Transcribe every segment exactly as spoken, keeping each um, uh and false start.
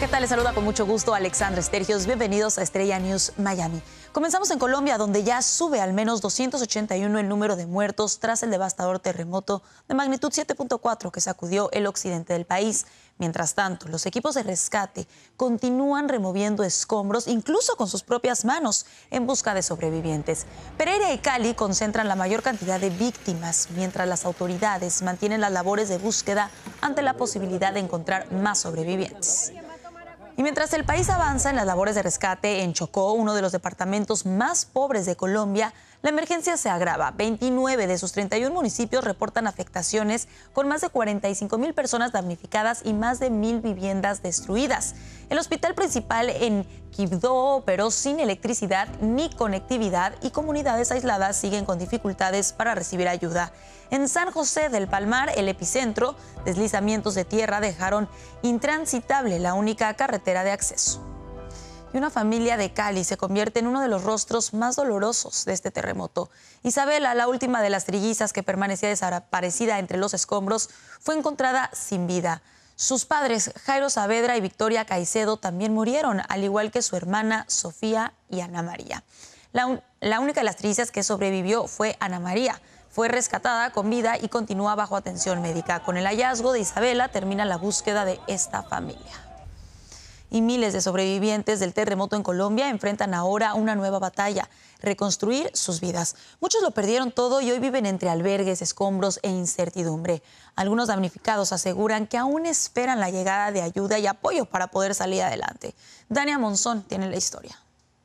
¿qué tal? Les saluda con mucho gusto Alexandra Estergios. Bienvenidos a Estrella News Miami. Comenzamos en Colombia, donde ya sube al menos doscientos ochenta y uno el número de muertos tras el devastador terremoto de magnitud siete punto cuatro que sacudió el occidente del país. Mientras tanto, los equipos de rescate continúan removiendo escombros, incluso con sus propias manos, en busca de sobrevivientes. Pereira y Cali concentran la mayor cantidad de víctimas, mientras las autoridades mantienen las labores de búsqueda ante la posibilidad de encontrar más sobrevivientes. Y mientras el país avanza en las labores de rescate, en Chocó, uno de los departamentos más pobres de Colombia, la emergencia se agrava. veintinueve de sus treinta y uno municipios reportan afectaciones, con más de cuarenta y cinco mil personas damnificadas y más de mil viviendas destruidas. El hospital principal en Quibdó operó sin electricidad ni conectividad y comunidades aisladas siguen con dificultades para recibir ayuda. En San José del Palmar, el epicentro, deslizamientos de tierra dejaron intransitable la única carretera de acceso. Y una familia de Cali se convierte en uno de los rostros más dolorosos de este terremoto. Isabela, la última de las trillizas que permanecía desaparecida entre los escombros, fue encontrada sin vida. Sus padres, Jairo Saavedra y Victoria Caicedo, también murieron, al igual que su hermana Sofía y Ana María. La, la única de las trillizas que sobrevivió fue Ana María. Fue rescatada con vida y continúa bajo atención médica. Con el hallazgo de Isabela termina la búsqueda de esta familia. Y miles de sobrevivientes del terremoto en Colombia enfrentan ahora una nueva batalla: reconstruir sus vidas. Muchos lo perdieron todo y hoy viven entre albergues, escombros e incertidumbre. Algunos damnificados aseguran que aún esperan la llegada de ayuda y apoyo para poder salir adelante. Dania Monzón tiene la historia.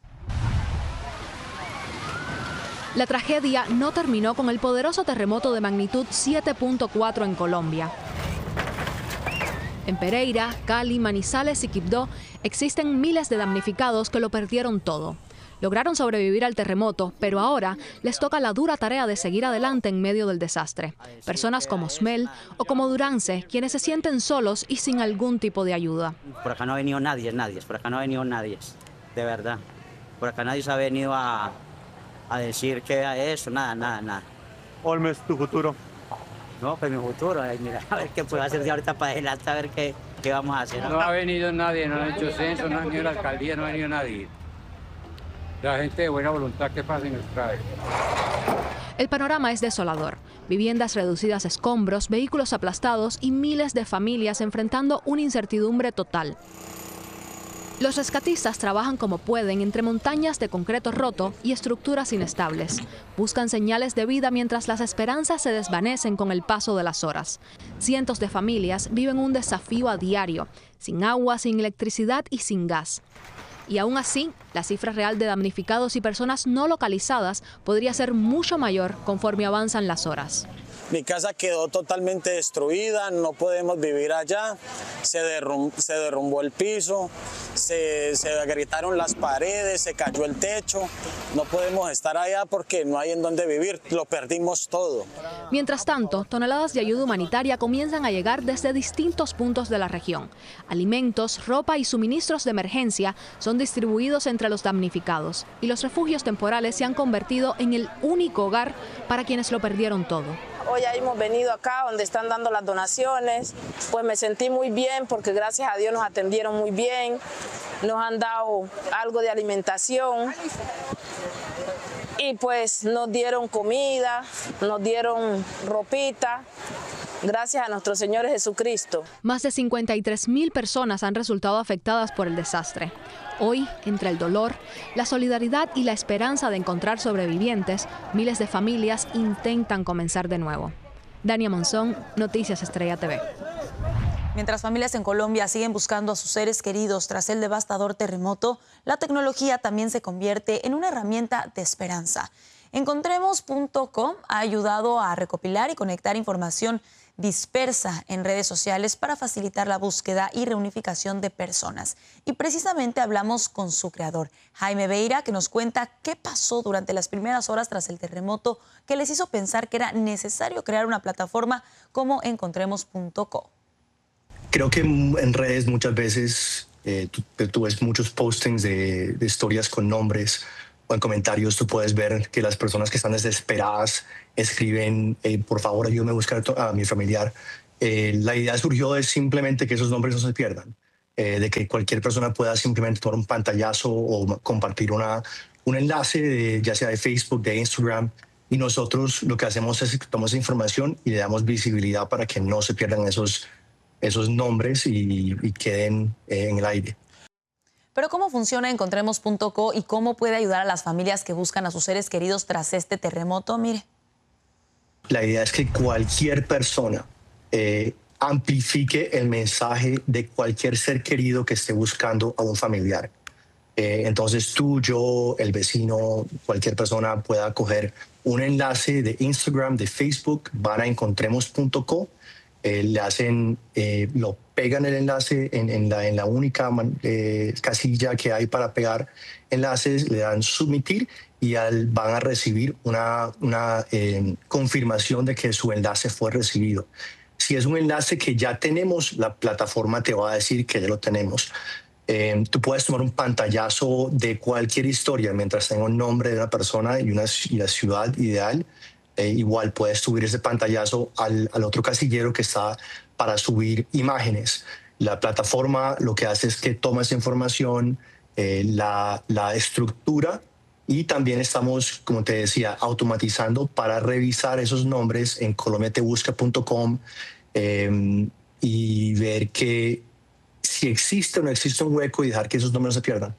La tragedia no terminó con el poderoso terremoto de magnitud siete punto cuatro en Colombia. En Pereira, Cali, Manizales y Quibdó existen miles de damnificados que lo perdieron todo. Lograron sobrevivir al terremoto, pero ahora les toca la dura tarea de seguir adelante en medio del desastre. Personas como Osmel o como Durance, quienes se sienten solos y sin algún tipo de ayuda. Por acá no ha venido nadie, nadie, por acá no ha venido nadie, de verdad. Por acá nadie se ha venido a, a decir que era eso, nada, nada, nada. Olmes, tu futuro. No, pues mi futuro, ay, mira, a ver qué puedo hacer de ahorita para adelante, a ver qué, qué vamos a hacer. No ha venido nadie, no ha hecho censo, no ha venido la alcaldía, no ha venido nadie. La gente de buena voluntad que pase y nos trae. El panorama es desolador. Viviendas reducidas a escombros, vehículos aplastados y miles de familias enfrentando una incertidumbre total. Los rescatistas trabajan como pueden entre montañas de concreto roto y estructuras inestables. Buscan señales de vida mientras las esperanzas se desvanecen con el paso de las horas. Cientos de familias viven un desafío a diario, sin agua, sin electricidad y sin gas. Y aún así, la cifra real de damnificados y personas no localizadas podría ser mucho mayor conforme avanzan las horas. Mi casa quedó totalmente destruida, no podemos vivir allá, se, derrum se derrumbó el piso, se, se agrietaron las paredes, se cayó el techo, no podemos estar allá porque no hay en dónde vivir, lo perdimos todo. Mientras tanto, toneladas de ayuda humanitaria comienzan a llegar desde distintos puntos de la región. Alimentos, ropa y suministros de emergencia son distribuidos entre los damnificados y los refugios temporales se han convertido en el único hogar para quienes lo perdieron todo. Hoy ya hemos venido acá donde están dando las donaciones, pues me sentí muy bien porque gracias a Dios nos atendieron muy bien, nos han dado algo de alimentación y pues nos dieron comida, nos dieron ropita. Gracias a nuestro Señor Jesucristo. Más de cincuenta y tres mil personas han resultado afectadas por el desastre. Hoy, entre el dolor, la solidaridad y la esperanza de encontrar sobrevivientes, miles de familias intentan comenzar de nuevo. Dania Monzón, Noticias Estrella T V. Mientras familias en Colombia siguen buscando a sus seres queridos tras el devastador terremoto, la tecnología también se convierte en una herramienta de esperanza. Encontremos punto com ha ayudado a recopilar y conectar información dispersa en redes sociales para facilitar la búsqueda y reunificación de personas. Y precisamente hablamos con su creador, Jaime Beira, que nos cuenta qué pasó durante las primeras horas tras el terremoto que les hizo pensar que era necesario crear una plataforma como Encontremos punto com. Creo que en redes muchas veces eh, tú, tú ves muchos postings de, de historias con nombres, o en comentarios tú puedes ver que las personas que están desesperadas escriben, eh, por favor ayúdame a buscar a mi familiar. Eh, la idea surgió de simplemente que esos nombres no se pierdan. eh, de que cualquier persona pueda simplemente tomar un pantallazo o compartir una, un enlace, de, ya sea de Facebook, de Instagram, y nosotros lo que hacemos es que tomamos esa información y le damos visibilidad para que no se pierdan esos, esos nombres y, y queden eh, en el aire. Pero ¿cómo funciona Encontremos punto co y cómo puede ayudar a las familias que buscan a sus seres queridos tras este terremoto? Mire. La idea es que cualquier persona eh, amplifique el mensaje de cualquier ser querido que esté buscando a un familiar. Eh, entonces tú, yo, el vecino, cualquier persona pueda coger un enlace de Instagram, de Facebook, van a Encontremos punto co, eh, le hacen, eh, lo pegan el enlace en, en, la, en la única eh, casilla que hay para pegar enlaces, le dan submitir y al, van a recibir una, una eh, confirmación de que su enlace fue recibido. Si es un enlace que ya tenemos, la plataforma te va a decir que ya lo tenemos. Eh, tú puedes tomar un pantallazo de cualquier historia mientras tenga un nombre de una persona y una y la ciudad ideal. Eh, igual puedes subir ese pantallazo al, al otro casillero que está para subir imágenes. La plataforma lo que hace es que toma esa información, eh, la, la estructura, y también estamos, como te decía, automatizando para revisar esos nombres en colombia te busca punto com eh, y ver que si existe o no existe un hueco y dejar que esos nombres no se pierdan.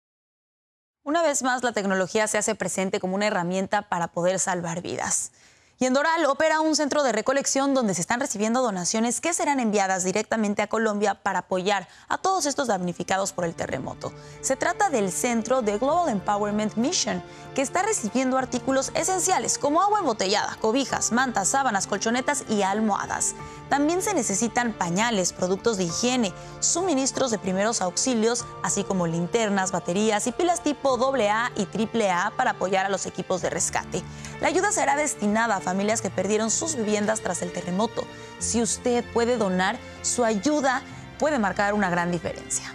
Una vez más, la tecnología se hace presente como una herramienta para poder salvar vidas. Y en Doral opera un centro de recolección donde se están recibiendo donaciones que serán enviadas directamente a Colombia para apoyar a todos estos damnificados por el terremoto. Se trata del centro de Global Empowerment Mission, que está recibiendo artículos esenciales como agua embotellada, cobijas, mantas, sábanas, colchonetas y almohadas. También se necesitan pañales, productos de higiene, suministros de primeros auxilios, así como linternas, baterías y pilas tipo doble A y triple A para apoyar a los equipos de rescate. La ayuda será destinada a familias que perdieron sus viviendas tras el terremoto. Si usted puede donar, su ayuda puede marcar una gran diferencia.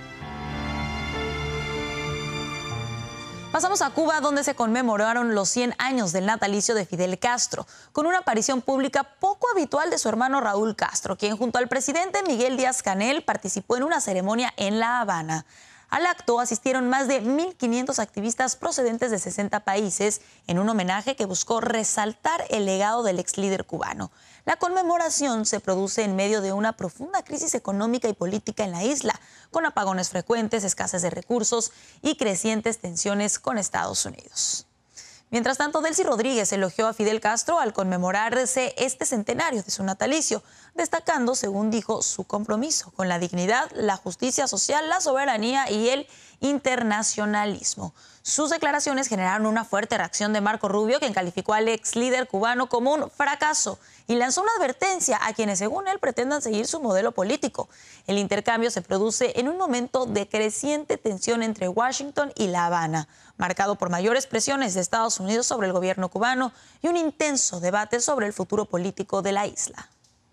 Pasamos a Cuba, donde se conmemoraron los cien años del natalicio de Fidel Castro, con una aparición pública poco habitual de su hermano Raúl Castro, quien junto al presidente Miguel Díaz-Canel participó en una ceremonia en La Habana. Al acto asistieron más de mil quinientos activistas procedentes de sesenta países en un homenaje que buscó resaltar el legado del ex líder cubano. La conmemoración se produce en medio de una profunda crisis económica y política en la isla, con apagones frecuentes, escasez de recursos y crecientes tensiones con Estados Unidos. Mientras tanto, Delcy Rodríguez elogió a Fidel Castro al conmemorarse este centenario de su natalicio, destacando, según dijo, su compromiso con la dignidad, la justicia social, la soberanía y el internacionalismo. Sus declaraciones generaron una fuerte reacción de Marco Rubio, quien calificó al ex líder cubano como un fracaso y lanzó una advertencia a quienes, según él, pretendan seguir su modelo político. El intercambio se produce en un momento de creciente tensión entre Washington y La Habana, marcado por mayores presiones de Estados Unidos sobre el gobierno cubano y un intenso debate sobre el futuro político de la isla.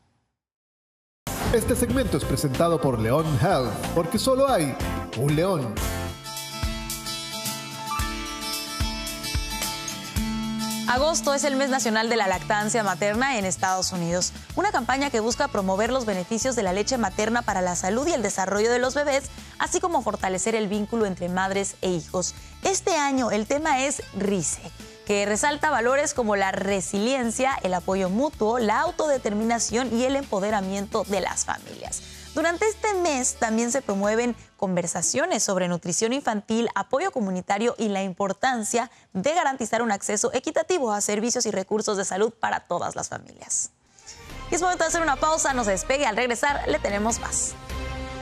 Este segmento es presentado por León Health, porque solo hay un león. Agosto es el mes nacional de la lactancia materna en Estados Unidos, una campaña que busca promover los beneficios de la leche materna para la salud y el desarrollo de los bebés, así como fortalecer el vínculo entre madres e hijos. Este año el tema es RICE, que resalta valores como la resiliencia, el apoyo mutuo, la autodeterminación y el empoderamiento de las familias. Durante este mes también se promueven conversaciones sobre nutrición infantil, apoyo comunitario y la importancia de garantizar un acceso equitativo a servicios y recursos de salud para todas las familias. Y es momento de hacer una pausa, no se despegue, al regresar le tenemos más.